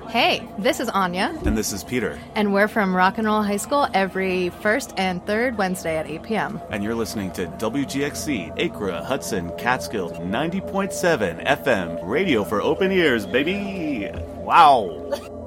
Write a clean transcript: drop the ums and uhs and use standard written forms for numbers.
Hey, this is Anya. And this is Peter. And we're from Rock and Roll High School every first and third Wednesday at 8 p.m. And you're listening to WGXC, Acra, Hudson, Catskill, 90.7 FM, radio for open ears, baby. Wow.